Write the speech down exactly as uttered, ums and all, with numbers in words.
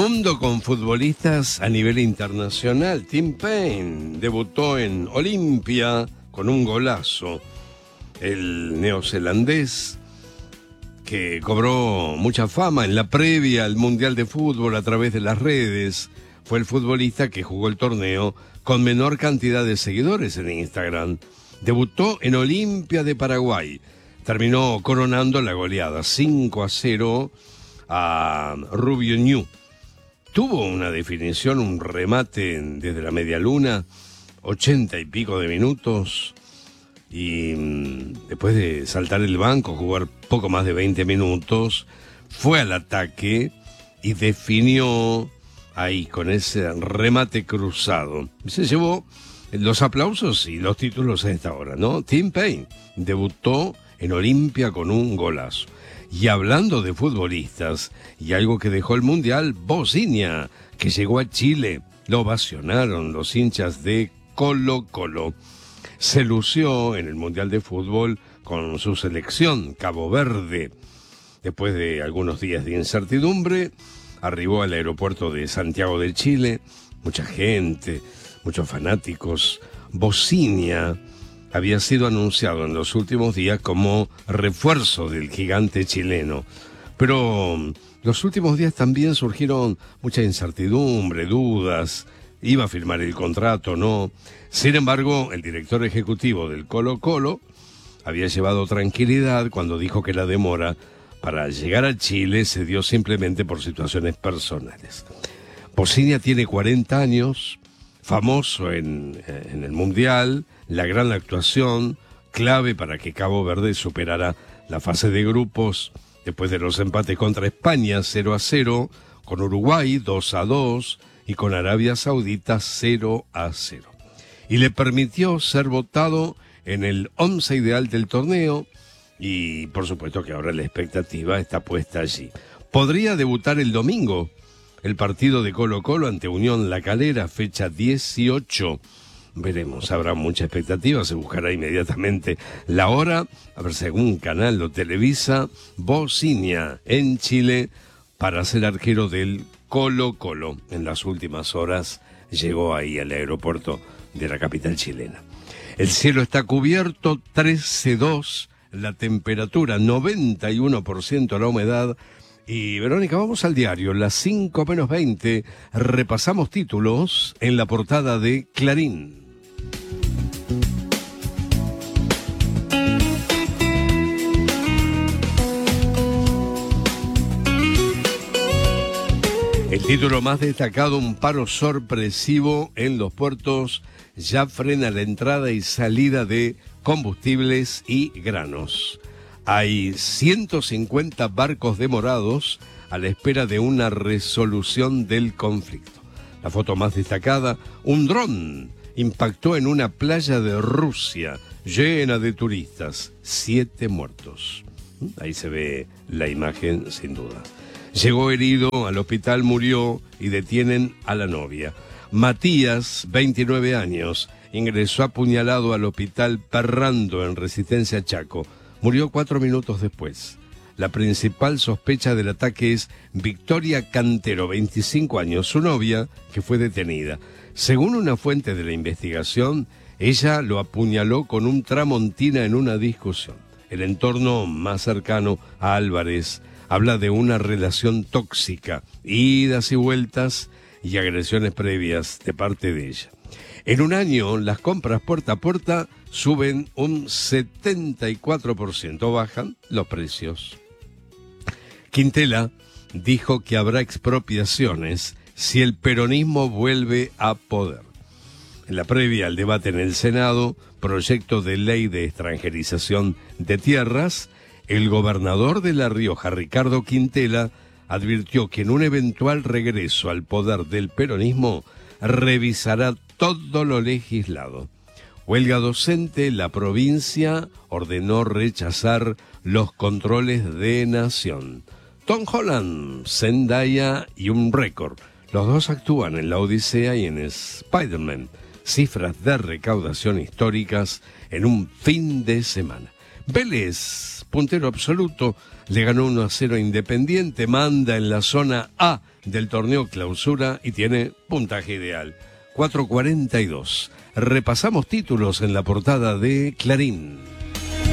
Mundo con futbolistas a nivel internacional. Tim Payne debutó en Olimpia con un golazo. El neozelandés, que cobró mucha fama en la previa al Mundial de Fútbol a través de las redes, fue el futbolista que jugó el torneo con menor cantidad de seguidores en Instagram. Debutó en Olimpia de Paraguay. Terminó coronando la goleada cinco a cero a Rubio Ñu. Tuvo una definición, un remate desde la media luna, ochenta y pico de minutos, y mmm, después de saltar el banco, jugar poco más de veinte minutos, fue al ataque y definió ahí con ese remate cruzado. Se llevó los aplausos y los títulos a esta hora, ¿no? Tim Payne debutó en Olimpia con un golazo. Y hablando de futbolistas, y algo que dejó el Mundial, Bosnia, que llegó a Chile, lo ovacionaron los hinchas de Colo Colo. Se lució en el Mundial de Fútbol con su selección, Cabo Verde. Después de algunos días de incertidumbre, arribó al aeropuerto de Santiago de Chile, mucha gente, muchos fanáticos. Bosnia había sido anunciado en los últimos días como refuerzo del gigante chileno. Pero los últimos días también surgieron mucha incertidumbre, dudas. ¿Iba a firmar el contrato o no? Sin embargo, el director ejecutivo del Colo Colo había llevado tranquilidad cuando dijo que la demora para llegar a Chile se dio simplemente por situaciones personales. Bosnia tiene cuarenta años, famoso en, en el Mundial, la gran actuación, clave para que Cabo Verde superara la fase de grupos después de los empates contra España cero a cero, con Uruguay dos a dos y con Arabia Saudita cero a cero. Y le permitió ser votado en el once ideal del torneo y por supuesto que ahora la expectativa está puesta allí. Podría debutar el domingo el partido de Colo Colo ante Unión La Calera, fecha dieciocho. Veremos, habrá mucha expectativa, se buscará inmediatamente la hora, a ver si algún canal lo televisa. Bosnia en Chile para ser arquero del Colo Colo. En las últimas horas llegó ahí al aeropuerto de la capital chilena. El cielo está cubierto, trece dos, la temperatura, noventa y uno por ciento la humedad. Y Verónica, vamos al diario, las cinco menos veinte, repasamos títulos en la portada de Clarín. El título más destacado, un paro sorpresivo en los puertos, ya frena la entrada y salida de combustibles y granos. Hay ciento cincuenta barcos demorados a la espera de una resolución del conflicto. La foto más destacada, un dron impactó en una playa de Rusia llena de turistas, siete muertos. Ahí se ve la imagen sin duda. Llegó herido al hospital, murió y detienen a la novia. Matías, veintinueve años, ingresó apuñalado al hospital Perrando en Resistencia Chaco. Murió cuatro minutos después. La principal sospecha del ataque es Victoria Cantero, veinticinco años, su novia, que fue detenida. Según una fuente de la investigación, ella lo apuñaló con un tramontina en una discusión. El entorno más cercano a Álvarez habla de una relación tóxica, idas y vueltas y agresiones previas de parte de ella. En un año, las compras puerta a puerta suben un setenta y cuatro por ciento, bajan los precios. Quintela dijo que habrá expropiaciones si el peronismo vuelve a poder. En la previa al debate en el Senado, proyecto de ley de extranjerización de tierras, el gobernador de La Rioja, Ricardo Quintela, advirtió que en un eventual regreso al poder del peronismo revisará todo lo legislado. Huelga docente, la provincia ordenó rechazar los controles de Nación. Tom Holland, Zendaya y un récord. Los dos actúan en La Odisea y en Spider-Man. Cifras de recaudación históricas en un fin de semana. Vélez puntero absoluto, le ganó uno a cero a Independiente, manda en la zona A del torneo Clausura y tiene puntaje ideal, cuatro cuarenta y dos. Repasamos títulos en la portada de Clarín.